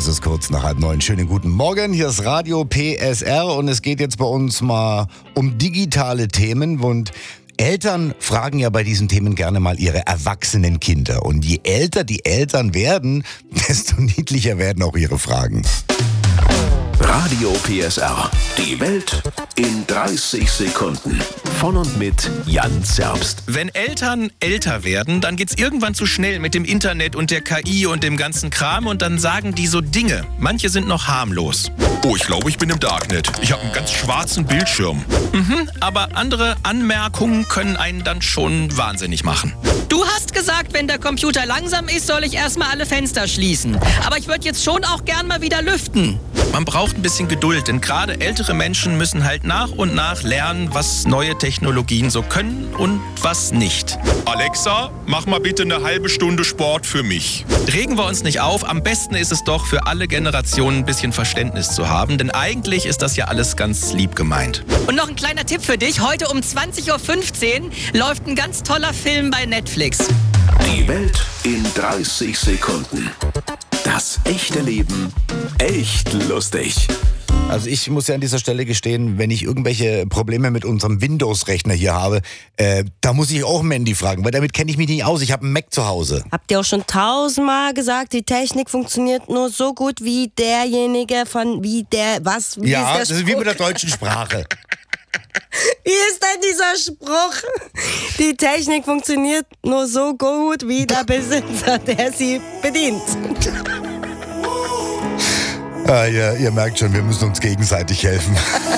Es ist kurz nach 8:30. Schönen guten Morgen. Hier ist Radio PSR und es geht jetzt bei uns mal um digitale Themen und Eltern fragen ja bei diesen Themen gerne mal ihre erwachsenen Kinder. Und je älter die Eltern werden, desto niedlicher werden auch ihre Fragen. Radio PSR. Die Welt in 30 Sekunden. Von und mit Jan Zerbst. Wenn Eltern älter werden, dann geht's irgendwann zu schnell mit dem Internet und der KI und dem ganzen Kram und dann sagen die so Dinge. Manche sind noch harmlos. Oh, ich glaube, ich bin im Darknet. Ich habe einen ganz schwarzen Bildschirm. Aber andere Anmerkungen können einen dann schon wahnsinnig machen. Du hast gesagt, wenn der Computer langsam ist, soll ich erstmal alle Fenster schließen. Aber ich würde jetzt schon auch gern mal wieder lüften. Man braucht ein bisschen Geduld, denn gerade ältere Menschen müssen halt nach und nach lernen, was neue Technologien so können und was nicht. Alexa, mach mal bitte eine halbe Stunde Sport für mich. Regen wir uns nicht auf, am besten ist es doch für alle Generationen ein bisschen Verständnis zu haben, denn eigentlich ist das ja alles ganz lieb gemeint. Und noch ein kleiner Tipp für dich. Heute um 20.15 Uhr läuft ein ganz toller Film bei Netflix. Die Welt in 30 Sekunden. Das echte Leben echt lustig. Also ich muss ja an dieser Stelle gestehen, wenn ich irgendwelche Probleme mit unserem Windows-Rechner hier habe, da muss ich auch Mandy fragen, weil damit kenne ich mich nicht aus. Ich habe einen Mac zu Hause. Habt ihr auch schon 1000-mal gesagt, die Technik funktioniert nur so gut wie derjenige wie Das ist der ist wie Spruch? mit der deutschen Sprache. Wie ist denn dieser Spruch? Die Technik funktioniert nur so gut wie der Besitzer, der sie bedient. Ihr merkt schon, wir müssen uns gegenseitig helfen.